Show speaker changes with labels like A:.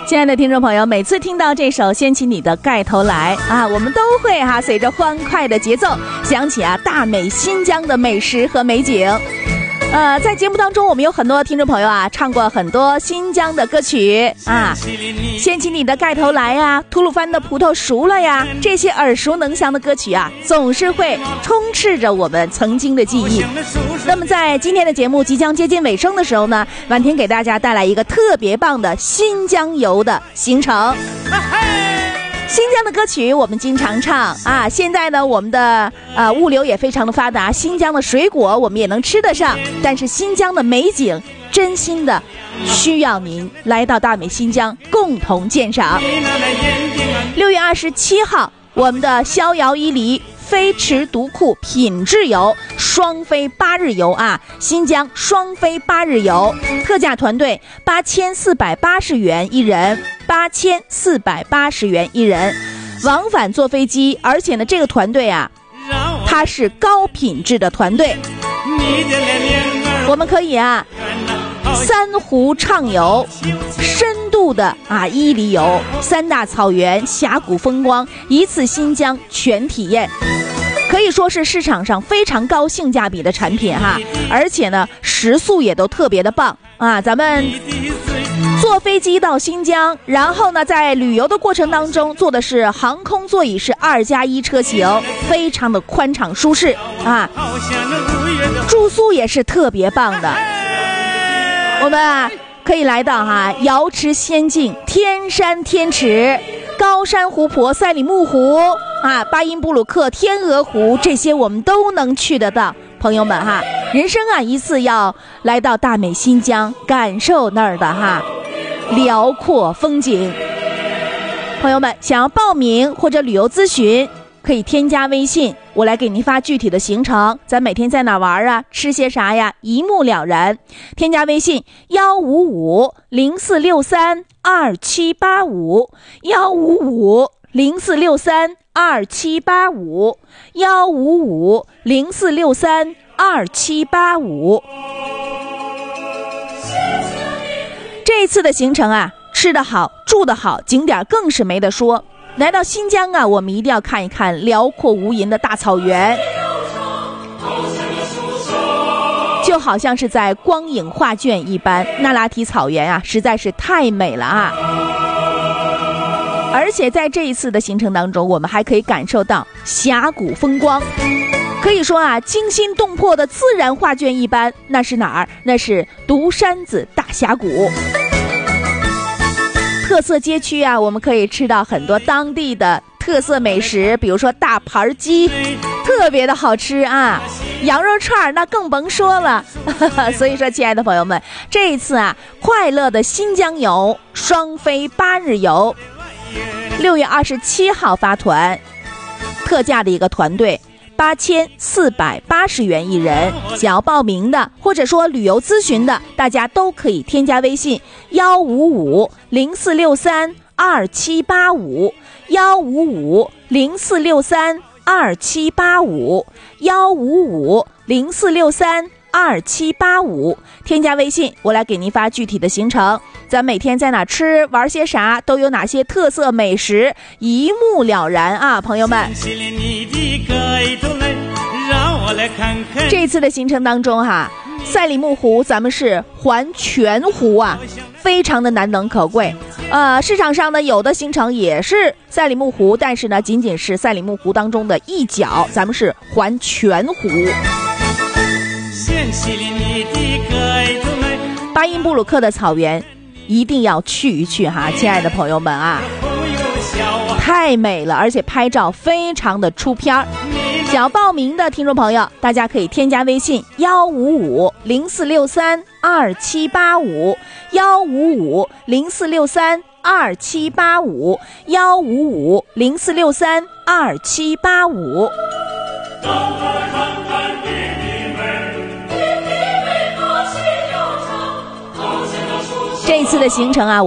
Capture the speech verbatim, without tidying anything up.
A: 亲爱的听众朋友，每次听到这首掀起你的盖头来啊，我们都会哈、啊、随着欢快的节奏想起啊大美新疆的美食和美景。呃，在节目当中，我们有很多听众朋友啊，唱过很多新疆的歌曲啊，掀起你的盖头来呀，吐鲁番的葡萄熟了呀，这些耳熟能详的歌曲啊，总是会充斥着我们曾经的记忆。那么在今天的节目即将接近尾声的时候呢，婉婷给大家带来一个特别棒的新疆游的行程。新疆的歌曲我们经常唱啊，现在呢我们的呃物流也非常的发达，新疆的水果我们也能吃得上，但是新疆的美景真心的需要您来到大美新疆共同鉴赏。六月二十七号，我们的逍遥伊犁飞驰独库品质游双飞八日游啊，新疆双飞八日游，特价团队八千四百八十元一人，八千四百八十元一人，往返坐飞机，而且呢，这个团队啊，它是高品质的团队，我们可以啊，三湖畅游，深度的啊伊犁游，三大草原，峡谷风光，一次新疆全体验。可以说是市场上非常高性价比的产品哈，而且呢食宿也都特别的棒啊！咱们坐飞机到新疆，然后呢在旅游的过程当中坐的是航空座椅是二加一车型，非常的宽敞舒适啊，住宿也是特别棒的。我们啊可以来到哈瑶池仙境、天山天池、高山湖泊、赛里木湖啊、巴音布鲁克、天鹅湖，这些我们都能去得到。朋友们哈，人生啊一次要来到大美新疆，感受那儿的哈辽阔风景。朋友们想要报名或者旅游咨询，可以添加微信，我来给您发具体的行程，咱每天在哪玩啊，吃些啥呀，一目了然。添加微信幺五五零四六三二七八五，幺五五零四六三二七八五，幺五五零四六三二七八五。这次的行程啊，吃得好，住得好，景点更是没得说。来到新疆啊，我们一定要看一看辽阔无垠的大草原，就好像是在光影画卷一般。那拉提草原啊，实在是太美了啊！而且在这一次的行程当中，我们还可以感受到峡谷风光，可以说啊，惊心动魄的自然画卷一般。那是哪儿？那是独山子大峡谷。特色街区啊，我们可以吃到很多当地的特色美食，比如说大盘鸡，特别的好吃啊，羊肉串那更甭说了。所以说亲爱的朋友们，这一次啊快乐的新疆游双飞八日游，六月二十七号发团，特价的一个团队八千四百八十元一人，想要报名的或者说旅游咨询的，大家都可以添加微信幺五五零四六三二七八五，幺五五零四六三二七八五，幺五五零四六三二七八五，添加微信，我来给您发具体的行程，咱每天在哪吃，玩些啥，都有哪些特色美食，一目了然啊，朋友们。这次的行程当中哈，赛里木湖咱们是环全湖啊，非常的难能可贵。呃，市场上呢有的行程也是赛里木湖，但是呢仅仅是赛里木湖当中的一角，咱们是环全湖。巴音布鲁克的草原一定要去一去哈，亲爱的朋友们啊，太美了，而且拍照非常的出片儿。想要报名的听众朋友，大家可以添加微信幺五五零四六三二七八五，幺五五零四六三二七八五，幺五五零四六三二七八五。这一次的行程啊，我